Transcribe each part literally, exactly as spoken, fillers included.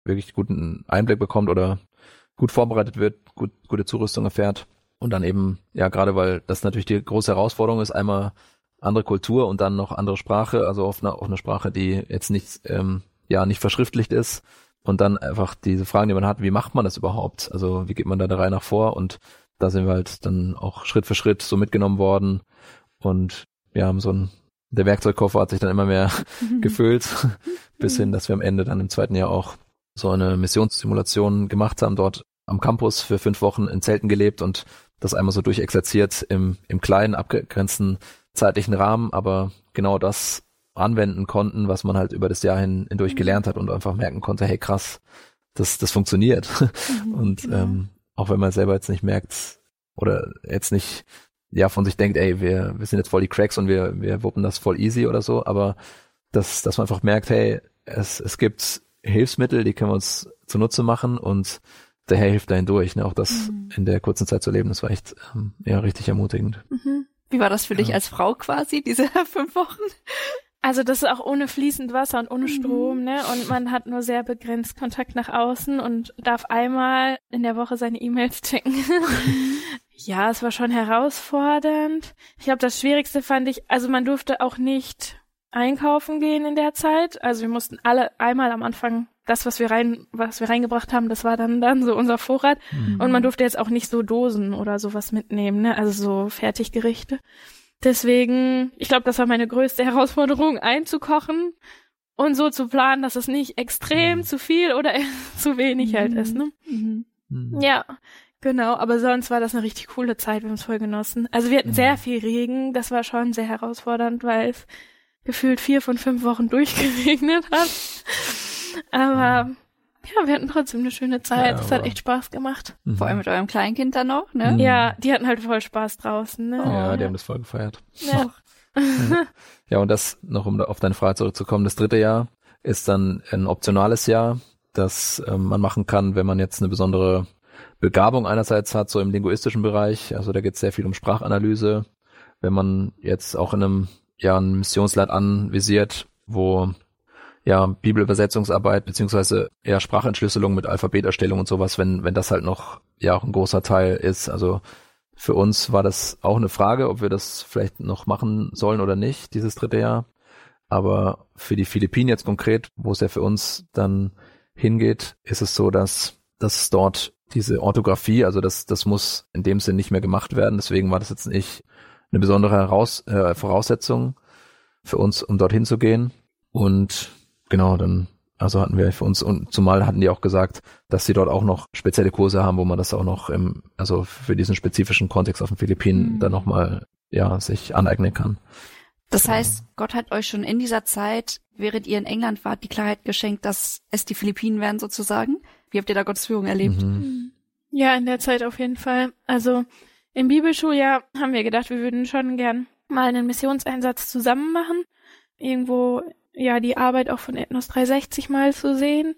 wirklich guten Einblick bekommt oder gut vorbereitet wird, gut, gute Zurüstung erfährt. Und dann eben, ja, gerade weil das natürlich die große Herausforderung ist, einmal andere Kultur und dann noch andere Sprache, also auf eine, auf eine Sprache, die jetzt nicht, ähm, ja, nicht verschriftlicht ist. Und dann einfach diese Fragen, die man hat, wie macht man das überhaupt? Also wie geht man da der Reihe nach vor? Und da sind wir halt dann auch Schritt für Schritt so mitgenommen worden. Und wir haben so ein, der Werkzeugkoffer hat sich dann immer mehr gefüllt, bis hin, dass wir am Ende dann im zweiten Jahr auch so eine Missionssimulation gemacht haben, dort am Campus für fünf Wochen in Zelten gelebt und das einmal so durchexerziert im, im kleinen, abgegrenzten zeitlichen Rahmen, aber genau das anwenden konnten, was man halt über das Jahr hin, hindurch gelernt hat und einfach merken konnte, hey krass, das, das funktioniert. Mhm, und genau. ähm, auch wenn man selber jetzt nicht merkt oder jetzt nicht ja von sich denkt, ey, wir, wir sind jetzt voll die Cracks und wir, wir wuppen das voll easy oder so, aber dass, dass man einfach merkt, hey, es, es gibt Hilfsmittel, die können wir uns zunutze machen und der Herr hilft dahin durch. Ne? Auch das mhm. in der kurzen Zeit zu leben, das war echt ähm, ja richtig ermutigend. Mhm. Wie war das für dich ja. als Frau quasi, diese fünf Wochen? Also das ist auch ohne fließend Wasser und ohne Strom, mhm. ne? Und man hat nur sehr begrenzt Kontakt nach außen und darf einmal in der Woche seine E-Mails checken. Ja, es war schon herausfordernd. Ich glaube, das Schwierigste fand ich, also man durfte auch nicht einkaufen gehen in der Zeit. Also wir mussten alle einmal am Anfang das, was wir rein, was wir reingebracht haben, das war dann dann so unser Vorrat. Mhm. Und man durfte jetzt auch nicht so Dosen oder sowas mitnehmen, ne? Also so Fertiggerichte. Deswegen, ich glaube, das war meine größte Herausforderung, einzukochen und so zu planen, dass es nicht extrem mhm. zu viel oder zu wenig mhm. halt ist, ne? Mhm. Mhm. Ja, genau. Aber sonst war das eine richtig coole Zeit. Wir haben es voll genossen. Also wir hatten mhm. sehr viel Regen. Das war schon sehr herausfordernd, weil es gefühlt vier von fünf Wochen durchgeregnet hat. Aber ja, wir hatten trotzdem eine schöne Zeit. Es ja, hat echt Spaß gemacht. Mhm. Vor allem mit eurem Kleinkind dann noch, ne? Ja, die hatten halt voll Spaß draußen, ne? Ja, ja. die haben das voll gefeiert. Ja. ja. ja, und das, noch um auf deine Frage zurückzukommen, das dritte Jahr ist dann ein optionales Jahr, das ähm, man machen kann, wenn man jetzt eine besondere Begabung einerseits hat, so im linguistischen Bereich. Also da geht es sehr viel um Sprachanalyse. Wenn man jetzt auch in einem, ja, ein Missionsland anvisiert, wo ja, Bibelübersetzungsarbeit beziehungsweise ja Sprachentschlüsselung mit Alphabeterstellung und sowas, wenn wenn das halt noch ja auch ein großer Teil ist. Also für uns war das auch eine Frage, ob wir das vielleicht noch machen sollen oder nicht, dieses dritte Jahr. Aber für die Philippinen jetzt konkret, wo es ja für uns dann hingeht, ist es so, dass dass dort diese Orthographie, also das das muss in dem Sinn nicht mehr gemacht werden. Deswegen war das jetzt nicht eine besondere Heraus, äh, Voraussetzung für uns, um dorthin zu gehen. Und genau, dann, also hatten wir für uns, und zumal hatten die auch gesagt, dass sie dort auch noch spezielle Kurse haben, wo man das auch noch im, also für diesen spezifischen Kontext auf den Philippinen mhm. dann nochmal, ja, sich aneignen kann. Das heißt, Gott hat euch schon in dieser Zeit, während ihr in England wart, die Klarheit geschenkt, dass es die Philippinen wären sozusagen? Wie habt ihr da Gottes Führung erlebt? Mhm. Ja, in der Zeit auf jeden Fall. Also im Bibelschuljahr haben wir gedacht, wir würden schon gern mal einen Missionseinsatz zusammen machen. Irgendwo ja, die Arbeit auch von Ethnos dreihundertsechzig mal zu sehen.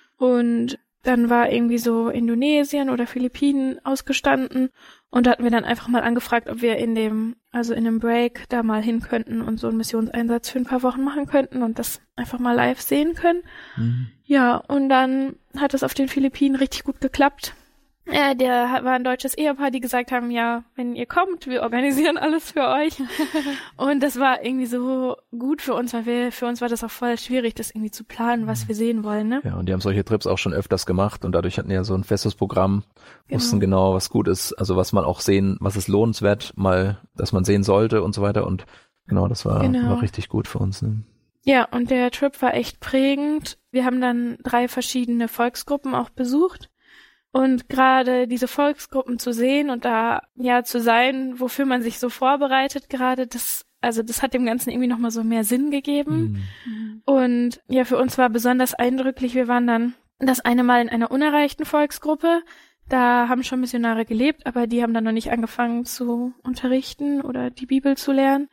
Und dann war irgendwie so Indonesien oder Philippinen ausgestanden. Und da hatten wir dann einfach mal angefragt, ob wir in dem, also in einem Break da mal hin könnten und so einen Missionseinsatz für ein paar Wochen machen könnten und das einfach mal live sehen können. Mhm. Ja, und dann hat es auf den Philippinen richtig gut geklappt. Ja, der war ein deutsches Ehepaar, die gesagt haben, ja, wenn ihr kommt, wir organisieren alles für euch. Und das war irgendwie so gut für uns, weil wir, für uns war das auch voll schwierig, das irgendwie zu planen, was wir sehen wollen, ne? Ja, und die haben solche Trips auch schon öfters gemacht und dadurch hatten die ja so ein festes Programm, genau. Wussten genau, was gut ist, also was man auch sehen, was ist lohnenswert, mal, dass man sehen sollte und so weiter und genau, das war, genau. war richtig gut für uns, ne? Ja, und der Trip war echt prägend. Wir haben dann drei verschiedene Volksgruppen auch besucht. Und gerade diese Volksgruppen zu sehen und da ja zu sein, wofür man sich so vorbereitet gerade, das also das hat dem Ganzen irgendwie nochmal so mehr Sinn gegeben. Mhm. Und ja, für uns war besonders eindrücklich, wir waren dann das eine Mal in einer unerreichten Volksgruppe. Da haben schon Missionare gelebt, aber die haben dann noch nicht angefangen zu unterrichten oder die Bibel zu lernen.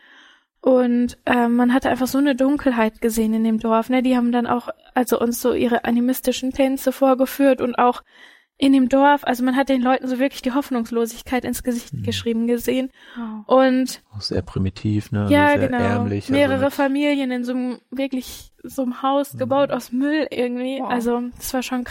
Und äh, man hatte einfach so eine Dunkelheit gesehen in dem Dorf. Ne? Die haben dann auch also uns so ihre animistischen Tänze vorgeführt und auch in dem Dorf, also man hat den Leuten so wirklich die Hoffnungslosigkeit ins Gesicht mhm. geschrieben gesehen. Oh. Und auch sehr primitiv, ne? Ja, sehr genau. ärmlich. Mehrere also Familien in so einem wirklich so einem Haus mhm. gebaut aus Müll irgendwie. Wow. Also das war schon